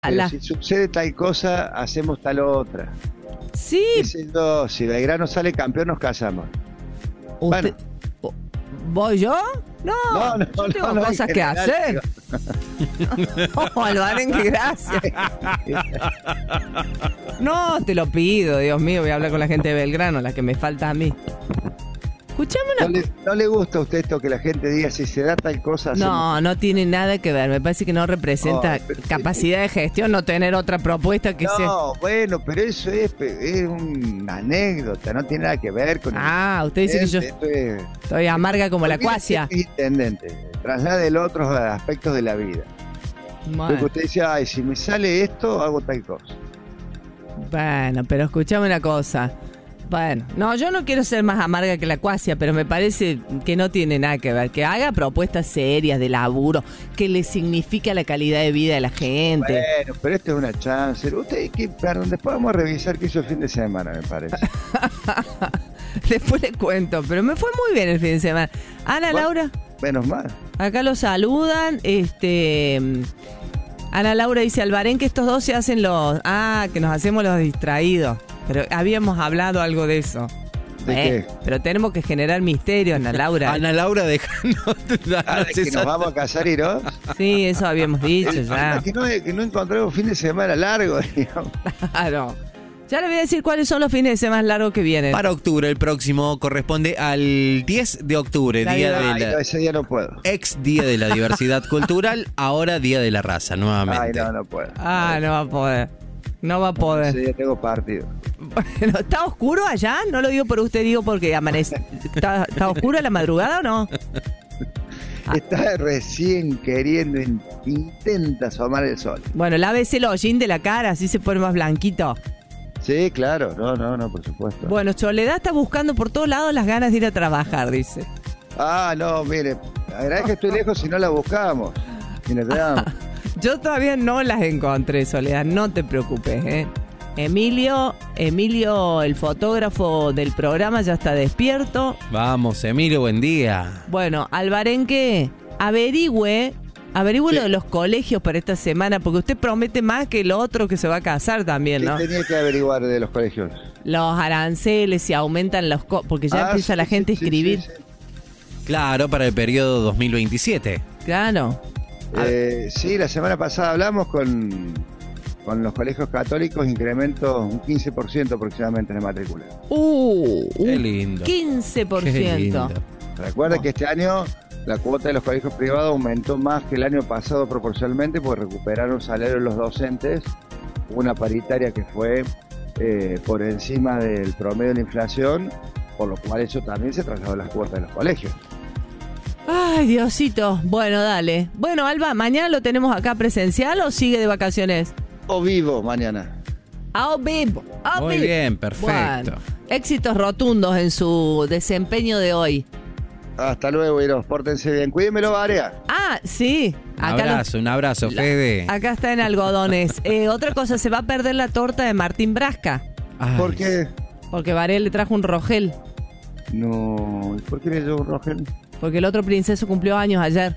Pero si sucede tal cosa, hacemos tal otra. Sí. Diciendo, si Belgrano sale campeón, nos casamos. Usted, ¿voy yo? No, No, yo tengo no, cosas que hacer. No, Alvarenque, gracias. No, te lo pido, Dios mío, voy a hablar con la gente de Belgrano, la que me falta a mí. Escuchame ¿No le gusta a usted esto que la gente diga si se da tal cosa? No tiene nada que ver. Me parece que no representa capacidad de gestión no tener otra propuesta que sea. No, bueno, pero eso es una anécdota, no tiene nada que ver con... Usted dice que yo estoy amarga como la cuasia. Intendente, traslade otros aspectos de la vida. Bueno. Porque usted dice, ay, si me sale esto, hago tal cosa. Bueno, pero escuchame una cosa. Bueno, no, yo no quiero ser más amarga que la cuasia, pero me parece que no tiene nada que ver. Que haga propuestas serias de laburo, que le significa la calidad de vida de la gente. Bueno, pero esto es una chance. Perdón, después vamos a revisar qué hizo el fin de semana, me parece. Después le cuento, pero me fue muy bien el fin de semana. Ana, bueno, Laura. Menos mal. Acá lo saludan, Ana Laura dice, Alvarenque, estos dos se hacen que nos hacemos los distraídos. Pero habíamos hablado algo de eso. ¿De qué? Pero tenemos que generar misterio, Ana Laura. Ana Laura, déjanos. Que nos vamos a casar y no. Sí, eso habíamos dicho ya. Que no encontramos fin de semana largo, digamos. Claro. Ya le voy a decir cuáles son los fines de semana largos que vienen. Para octubre, el próximo corresponde al 10 de octubre, ese día no puedo. Ex Día de la Diversidad Cultural, ahora Día de la Raza, nuevamente. Ay, no puedo. No va a poder. No va a poder. Ese día tengo partido. Bueno, ¿está oscuro allá? No lo digo por usted, digo porque amanece. ¿Está oscuro a la madrugada o no? Está recién queriendo, intenta asomar el sol. Bueno, lávese el hollín de la cara, así se pone más blanquito. Sí, claro, no, por supuesto. Bueno, Soledad está buscando por todos lados las ganas de ir a trabajar, dice. No, mire, la verdad es que estoy lejos si no la buscamos. Mire, veamos. Yo todavía no las encontré, Soledad, no te preocupes, ¿eh? Emilio, el fotógrafo del programa, ya está despierto. Vamos, Emilio, buen día. Bueno, Alvarenque, averigüe Sí. lo de los colegios para esta semana, porque usted promete más que el otro que se va a casar también, ¿no? ¿Qué tenía que averiguar de los colegios? Los aranceles, si aumentan los porque ya empieza la gente a escribir. Sí. Claro, para el periodo 2027. Claro. Sí, la semana pasada hablamos con los colegios católicos, incremento un 15% aproximadamente en la matrícula. Qué lindo. 15%. Qué lindo. Recuerda que este año la cuota de los colegios privados aumentó más que el año pasado proporcionalmente, porque recuperaron salario de los docentes, una paritaria que fue por encima del promedio de la inflación, por lo cual eso también se trasladó a las cuotas de los colegios. Ay, Diosito. Bueno, dale. Bueno, Alba, ¿mañana lo tenemos acá presencial o sigue de vacaciones? O vivo mañana. Vivo. Muy bien, perfecto. Bueno, éxitos rotundos en su desempeño de hoy. Hasta luego, Iros. Pórtense bien. Cuídenmelo, Varea. Sí. Un abrazo, Fede. Acá está en algodones. Otra cosa, se va a perder la torta de Martín Brasca. ¿Por qué? Porque Varela le trajo un rogel. No, ¿y por qué le llevo un rogel? Porque el otro princeso cumplió años ayer.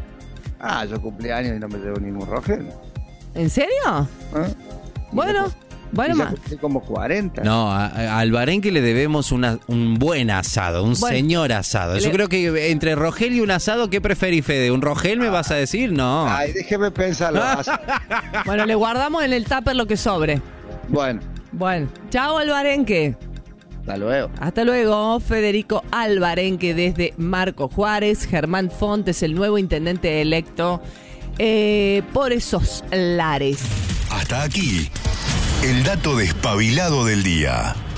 Yo cumplí años y no me llevo ningún rogel. ¿En serio? Bueno, ya cumplí como 40. No, a Alvarenque le debemos un buen asado, señor asado. Yo creo que entre rogel y un asado, ¿qué preferís, Fede? ¿Un rogel me vas a decir? No. Ay, déjeme pensarlo. Bueno, le guardamos en el tupper lo que sobre. Bueno, chao, Alvarenque. Hasta luego, Federico Alvarenque desde Marco Juárez. Germán Fontes, el nuevo intendente electo por esos lares. Hasta aquí, el dato despabilado del día.